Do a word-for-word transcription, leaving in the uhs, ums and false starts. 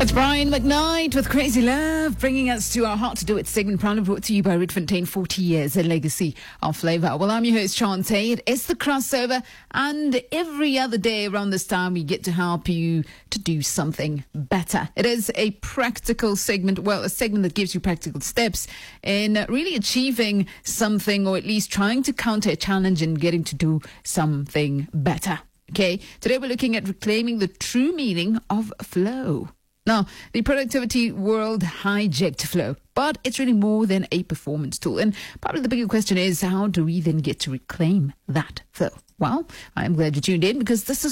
It's Brian McKnight with Crazy Love, bringing us to our Heart to Do It segment, proudly brought to you by Rietfontein, forty years, a legacy of flavor. Well, I'm your host, Chante. It is the crossover, and every other day around this time, we get to help you to do something better. It is a practical segment, well, a segment that gives you practical steps in really achieving something, or at least trying to counter a challenge and getting to do something better. Okay, today we're looking at reclaiming the true meaning of flow. Now, the productivity world hijacked flow, but it's really more than a performance tool. And probably the bigger question is, how do we then get to reclaim that flow? Well, I'm glad you tuned in, because this is